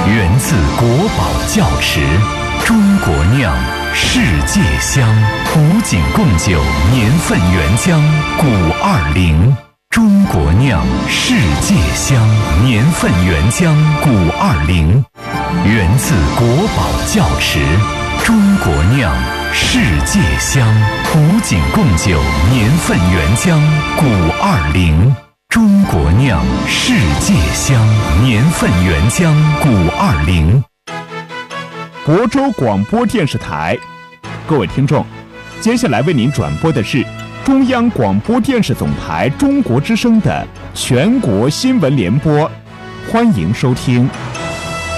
源自国宝窖池，中国酿，世界香。古井贡酒年份原浆920，中国酿，世界香。年份原浆920，源自国宝窖池，中国酿，世界香。古井贡酒年份原浆920。中国酿，世界香，年份原浆920。 亳州广播电视台，各位听众，接下来为您转播的是中央广播电视总台中国之声的全国新闻联播，欢迎收听。